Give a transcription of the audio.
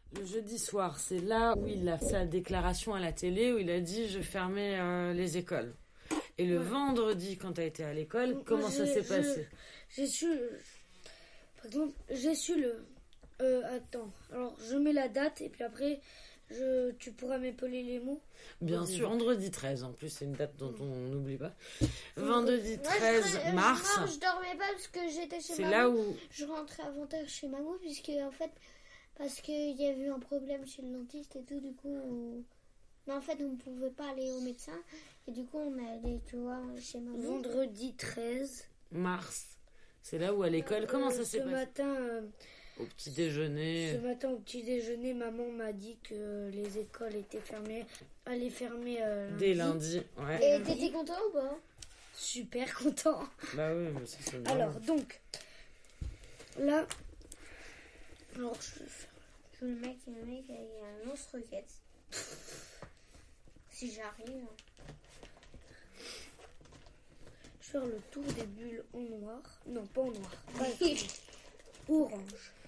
Le jeudi soir, c'est là où il a fait sa déclaration à la télé, où il a dit je fermais les écoles. Et le vendredi, quand tu as été à l'école, comment ça s'est passé? J'ai su... Par exemple, j'ai su le... attends, alors je mets la date et puis après, tu pourras m'épeler les mots. Bien sûr, vendredi 13, en plus c'est une date dont on n'oublie pas. Vendredi 13 mars. Moi, je dormais pas parce que j'étais chez c'est maman. là où... Je rentrais avant tard chez maman puisque en fait, parce qu'il y avait eu un problème chez le dentiste et tout, du coup... Mais en fait, on ne pouvait pas aller au médecin et du coup, on allait, tu vois, chez maman. Vendredi 13 mars. C'est là où à l'école, comment ça s'est passé? matin... Au petit déjeuner. Ce matin, au petit déjeuner, maman m'a dit que les écoles étaient fermées, allaient fermer lundi. Dès lundi, ouais. Et t'étais content ou pas? Super content. Bah oui, mais ça c'est bien. Alors, donc, là, alors, Le mec, il y a un lance-roquette. Si j'arrive. je vais faire le tour des bulles en noir. Non, pas en noir. Orange.